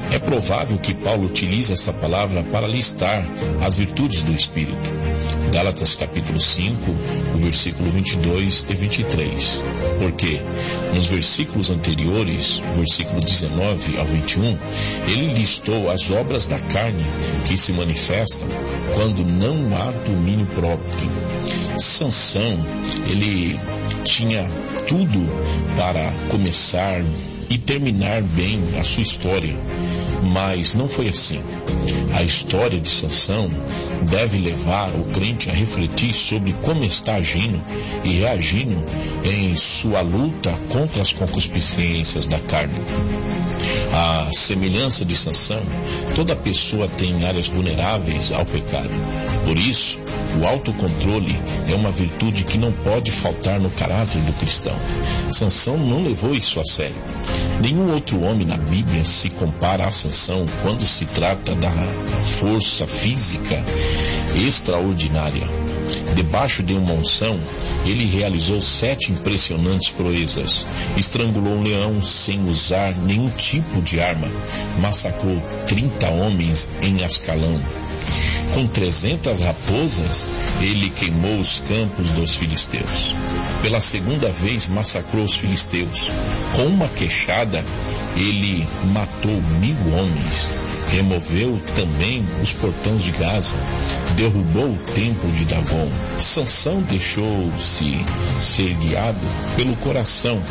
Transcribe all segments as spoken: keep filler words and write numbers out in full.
É provável que Paulo utilize essa palavra para listar as virtudes do Espírito. Gálatas capítulo cinco, o versículo vinte e dois e vinte e três. Porque nos versículos anteriores, versículo dezenove ao vinte e um, ele listou as obras da carne que se manifestam quando não há domínio próprio. Sansão, ele tinha tudo para começar e terminar bem a sua história, mas não foi assim. A história de Sansão deve levar o crente a refletir sobre como está agindo e reagindo em sua luta contra as concupiscências da carne. A semelhança de Sansão, toda pessoa tem áreas vulneráveis ao pecado. Por isso, o autocontrole é uma virtude que não pode faltar no caráter do cristão. Sansão não levou isso a sério. Nenhum outro homem na Bíblia se compara a Sansão quando se trata da força física extraordinária. Debaixo de uma unção, ele realizou sete impressionantes proezas. Estrangulou um leão sem usar nenhum tipo de arma. Massacrou trinta homens em Ascalão. Com trezentas raposas, ele queimou os campos dos filisteus. Pela segunda vez, massacrou os filisteus. Com uma queixada, ele matou mil homens. Removeu também os portões de Gaza. Derrubou o templo de Dagon. Sansão deixou-se ser guiado pelo coração.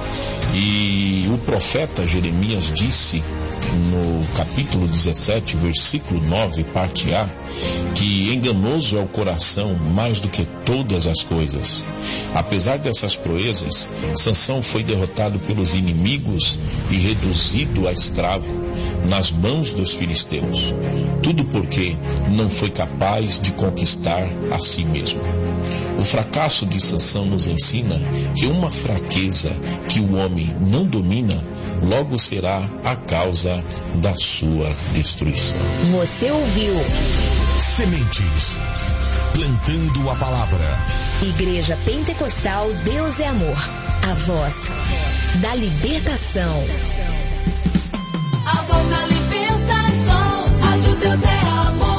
E o profeta Jeremias disse no capítulo dezessete, versículo nove, parte A, que enganoso é o coração mais do que todas as coisas. Apesar dessas proezas, Sansão foi derrotado pelos inimigos e reduzido a escravo nas mãos dos filisteus. Tudo porque não foi capaz de conquistar a si mesmo. O fracasso de Sansão nos ensina que uma fraqueza que o homem não domina, logo será a causa da sua destruição. Você ouviu Sementes, plantando a palavra. Igreja Pentecostal Deus é Amor, a voz da libertação. A voz da libertação, Rádio Deus é Amor.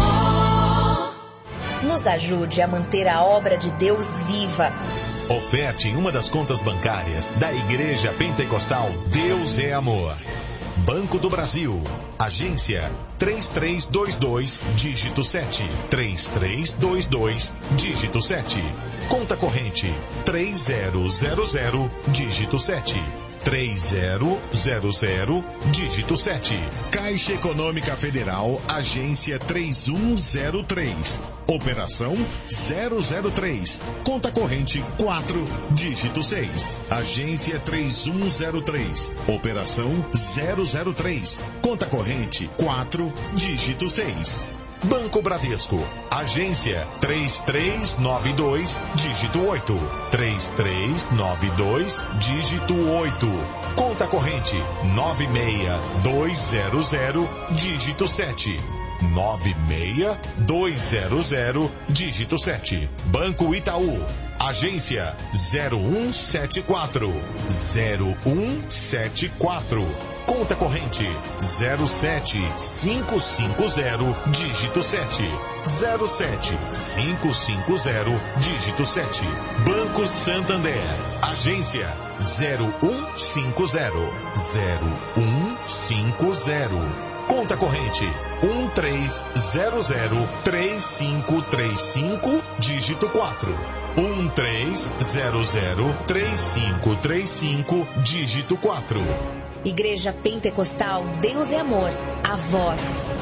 Nos ajude a manter a obra de Deus viva. Oferte em uma das contas bancárias da Igreja Pentecostal Deus é Amor. Banco do Brasil, agência três três dois dois, dígito sete, três três dois dois, dígito sete. Conta corrente três zero zero zero, dígito sete. três zero zero zero, dígito sete. Caixa Econômica Federal, agência três um zero três. Operação zero zero três. Conta corrente quatro, dígito seis. Agência três um zero três. Operação zero zero três. Conta corrente quatro, dígito seis. Banco Bradesco, agência três três nove dois, dígito oito. três três nove dois, dígito oito. Conta corrente nove seis dois zero zero, dígito sete. nove seis dois zero zero, dígito sete. Banco Itaú, agência zero um sete quatro, zero um sete quatro. Conta corrente zero sete cinco cinco zero, dígito sete. zero sete cinco cinco zero, dígito sete. Banco Santander, agência zero um cinco zero, zero um cinco zero. Conta corrente um três zero zero três cinco três cinco, dígito quatro. um três zero zero três cinco três cinco, dígito quatro. Igreja Pentecostal Deus é Amor, a voz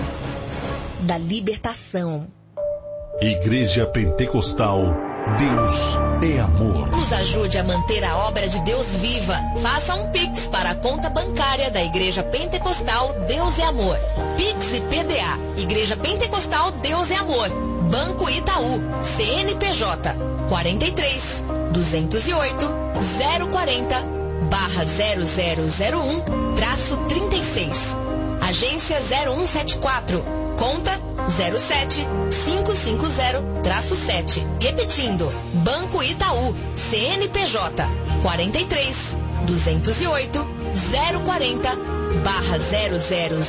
da libertação. Igreja Pentecostal Deus é Amor. Nos ajude a manter a obra de Deus viva. Faça um Pix para a conta bancária da Igreja Pentecostal Deus é Amor. Pix e P D A. Igreja Pentecostal Deus é Amor. Banco Itaú. C N P J quarenta e três, duzentos e oito, zero quarenta, barra zero zero zero um, traço trinta e seis. Agência zero um sete quatro. Conta zero sete cinco cinco zero, traço sete. Repetindo, Banco Itaú, C N P J quarenta e três, duzentos e oito, zero quarenta, barra zero zero